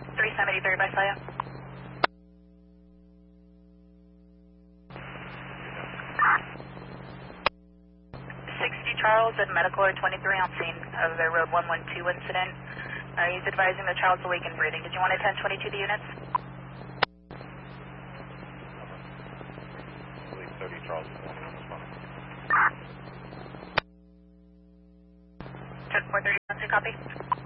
373 by Saya. 60 Charles at Medical or 23 on scene of the Road 112 incident. He's advising the child's awake and breathing. Did you want to attend 22 the units? 30 Charles is on this one. Check 430, copy.